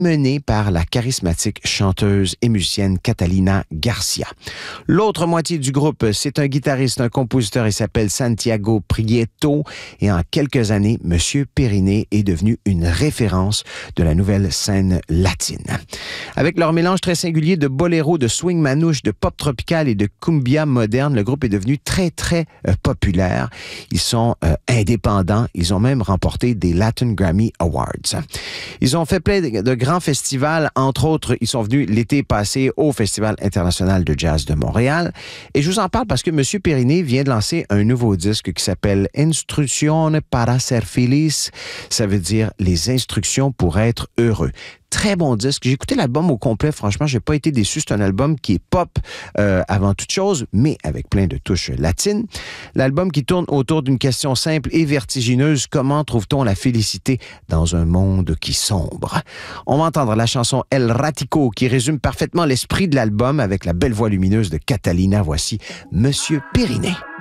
menée par la charismatique chanteuse et musicienne Catalina Garcia. L'autre moitié du groupe, c'est un guitariste, un compositeur, il s'appelle Santiago Prieto, et en quelques années, Monsieur Periné est devenu une référence de la nouvelle scène latine. Avec leur mélange très singulier de boléro, de swing manouche, de pop tropical et de cumbia moderne, le groupe est devenu très populaire. Ils sont indépendants, ils ont même remporté des Latin Grammy Awards. Ils ont fait plein de grands festivals, entre autres, ils sont venus l'été passé au Festival international de jazz de Montréal. Et je vous en parle parce que M. Periné vient de lancer un nouveau disque qui s'appelle Instrucciones para ser feliz. Ça veut dire les instructions pour être heureux. Très bon disque. J'ai écouté l'album au complet. Franchement, j'ai pas été déçu. C'est un album qui est pop avant toute chose, mais avec plein de touches latines. L'album qui tourne autour d'une question simple et vertigineuse. Comment trouve-t-on la félicité dans un monde qui sombre? On va entendre la chanson El Ratico qui résume parfaitement l'esprit de l'album avec la belle voix lumineuse de Catalina. Voici Monsieur Periné.